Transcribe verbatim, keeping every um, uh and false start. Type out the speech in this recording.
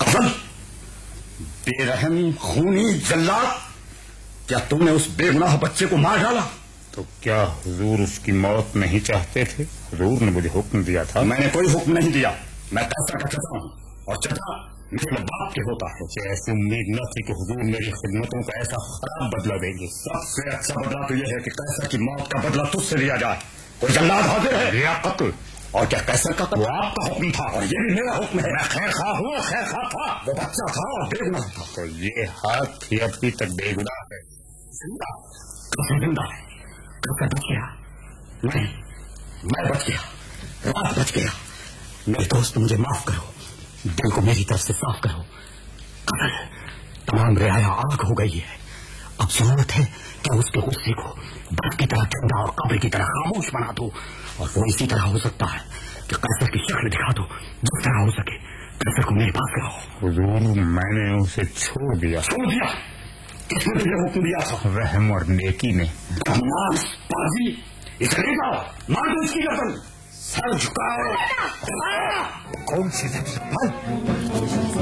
افضل بے رحم خونی جلاد، کیا تم نے اس بے گناہ بچے کو مار ڈالا؟ تو کیا حضور اس کی موت نہیں چاہتے تھے؟ حضور نے مجھے حکم دیا تھا. میں نے کوئی حکم نہیں دیا، میں کیسا کا چچا ہوں اور چچا مثل باپ کے ہوتا ہے. ایسی امید نہ تھی کہ حضور میری خدمتوں کا ایسا خراب بدلہ دیں گے. سب سے اچھا بدلہ تو یہ ہے کہ کیسر کی موت کا بدلہ تجھ سے لیا جائے. کوئی جلاد حاضر ہے؟ یا قتل. اور کیا کیسر کا قتل آپ کا حکم تھا اور یہ بھی میرا حکم ہے. میں خیر خواہ ہوں، خیر خواہ تھا، وہ بچہ تھا اور بے گناہ تھا. تو یہ ہاتھ بھی ابھی تک بے گناہ ہے. زندہ کیسے زندہ ہے؟ کیسے بچ گیا؟ نہیں، میں بچ گیا، رات بچ گیا. میرے دوست مجھے معاف کرو، دل کو میری طرف سے صاف کرو. قتل تمام رعایا آگ ہو گئی ہے. اب ضرورت ہے کہ اس کے غصے کو برف کی طرح ٹھنڈا اور قبر کی طرح خاموش بنا دو. اور وہ اسی طرح ہو سکتا ہے کہ قیصر کی شکل دکھا دو، جس طرح ہو سکے قیصر کو میرے پاس لاؤ. حضور میں نے اسے چھوڑ دیا. چھوڑ دیا؟ کس نے تجھے حکم دیا تھا؟ رحم اور نیکی نے. بازی اسے لے جاؤ، مار دو اس کی گردن. سر جھکاؤ. کون سی